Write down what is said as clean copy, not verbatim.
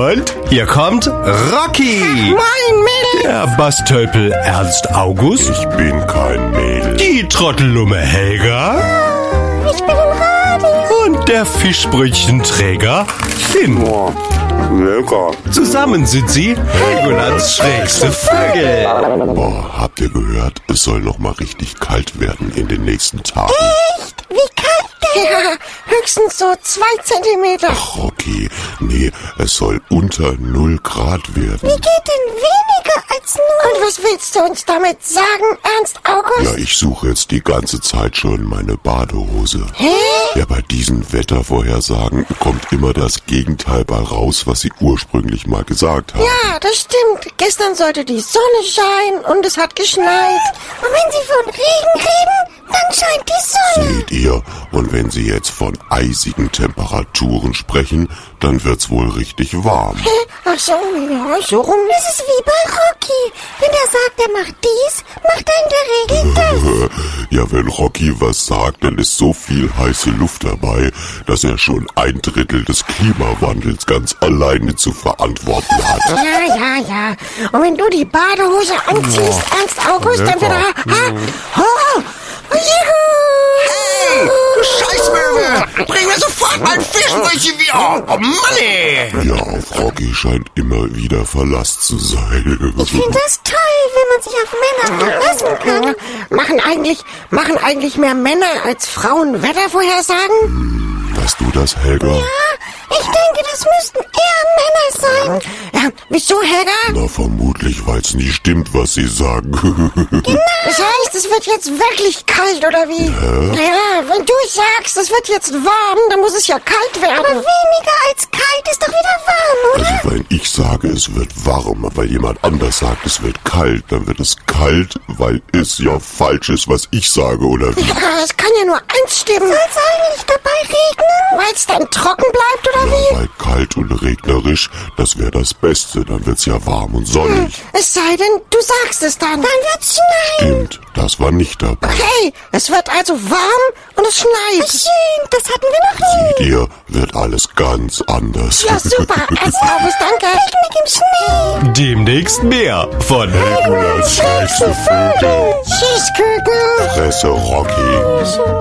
Und hier kommt Rocky. Moin, Mädel. Der Bastölpel Ernst August. Ich bin kein Mädel. Die Trottellumme Helga. Ich bin im Radio. Und der Fischbrötchenträger Finn. Oh, lecker. Zusammen sind sie Helgolands schrägste Vögel. Boah, habt ihr gehört? Es soll noch mal richtig kalt werden in den nächsten Tagen. Echt? Wie kalt denn? Ja, höchstens so 2 Zentimeter. Ach, Rocky, nee, es soll unter 0 Grad werden. Wie geht denn weniger als 0? Und was willst du uns damit sagen, Ernst August? Ja, ich suche jetzt die ganze Zeit schon meine Badehose. Hä? Ja, bei diesen Wettervorhersagen kommt immer das Gegenteil bei raus, was sie ursprünglich mal gesagt haben. Ja, das stimmt. Gestern sollte die Sonne scheinen und es hat geschneit. Und wenn Sie von Regen reden, dann scheint die Sonne. Seht ihr? Und wenn sie jetzt von eisigen Temperaturen sprechen, dann wird's wohl richtig warm. Hä? Ach so, ja, so rum. Das ist wie bei Rocky. Wenn er sagt, er macht dies, macht er in der Regel das. Ja, wenn Rocky was sagt, dann ist so viel heiße Luft dabei, dass er schon 1/3 des Klimawandels ganz alleine zu verantworten hat. Ja. Und wenn du die Badehose anziehst, Ernst August, dann wird er... Juhu! Hey, du Scheißmöwe! Bring mir sofort mein Fischbrötchen wieder! Oh Mann, ey! Ja, auf Rocky scheint immer wieder Verlass zu sein. Ich finde das toll, wenn man sich auf Männer verlassen kann. Machen eigentlich mehr Männer als Frauen Wettervorhersagen? Weißt du das, Helga? Ja, ich denke, das müssten eher Männer sein. Ja, wieso, Helga? Na, vermutlich, weil es nie stimmt, was sie sagen. Genau. Das heißt, es wird jetzt wirklich kalt, oder wie? Ja, wenn du sagst, es wird jetzt warm, dann muss es ja kalt werden. Aber weniger als kalt ist doch wieder warm, oder? Also, wenn ich sage, es wird warm, weil jemand anders sagt, es wird kalt, dann wird es kalt, weil es ja falsch ist, was ich sage, oder wie? Ja, es kann ja nur eins stimmen. Soll es eigentlich dabei regnen? Weil es dann trocken bleibt, oder wie? Ja, weil kalt und regnerisch, das wäre das Beste. Dann wird's ja warm und sonnig. Es sei denn, du sagst es dann. Dann wird's schneien. Stimmt, das war nicht dabei. Okay, es wird also warm und es schneit. Ach, schön, das hatten wir noch nie. Seht ihr, wird alles ganz anders. Ja, super. Ernst August, danke. Picknick im Schnee. Demnächst mehr von Helgolands schrägste Vögel. Tschüss, Küken. Fresse Rocky.